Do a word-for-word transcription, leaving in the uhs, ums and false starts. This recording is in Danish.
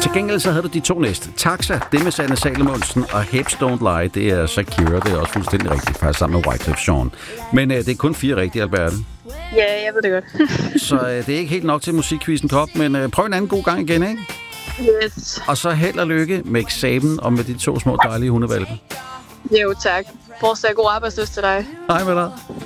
Til gengæld så havde du de to næste. Taxa, det med Sanne Salomonsen, og Hips Don't Lie, det er Shakira. Det er også fuldstændig rigtigt, faktisk sammen med Wyclef Jean. Men øh, det er kun fire rigtige, Alberte. Ja, jeg ved det godt. Så øh, det er ikke helt nok til musikquizzen Top, men øh, prøv en anden god gang igen, ikke? Yes. Og så held og lykke med eksamen og med de to små dejlige hundevalpe. Jo, tak. Fortsat god arbejdslyst til dig. Hej med dig.